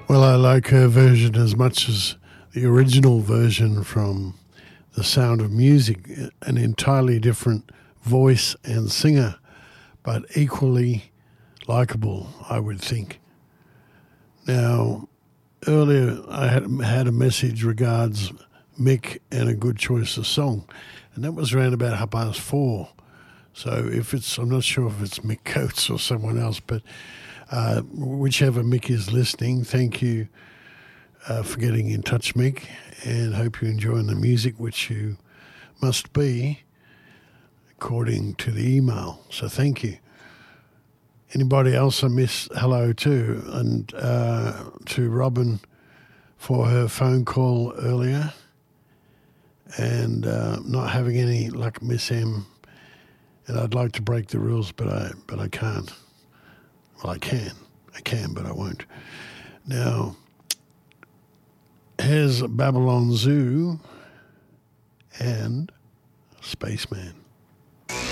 Well, I like her version as much as the original version from The Sound of Music, an entirely different voice and singer, but equally likable, I would think. Now, earlier I had a message regards Mick and a good choice of song, and that was around about 4:30. So I'm not sure if it's Mick Coates or someone else, but whichever Mick is listening, thank you for getting in touch, Mick, and hope you're enjoying the music, which you must be, according to the email. So thank you. Anybody else I miss hello to, and to Robin for her phone call earlier, and not having any luck, Miss M. And I'd like to break the rules, but I can't. Well, I can, but I won't. Now, here's Babylon Zoo and Spaceman.